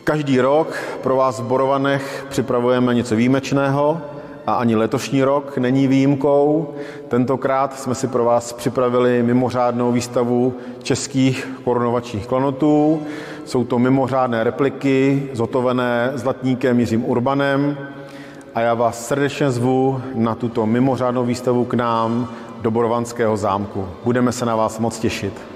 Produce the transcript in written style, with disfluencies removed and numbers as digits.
Každý rok pro vás v Borovanech připravujeme něco výjimečného a ani letošní rok není výjimkou. Tentokrát jsme si pro vás připravili mimořádnou výstavu českých korunovačních klenotů. Jsou to mimořádné repliky zhotovené zlatníkem Jiřím Urbanem a já vás srdečně zvu na tuto mimořádnou výstavu k nám do Borovanského zámku. Budeme se na vás moc těšit.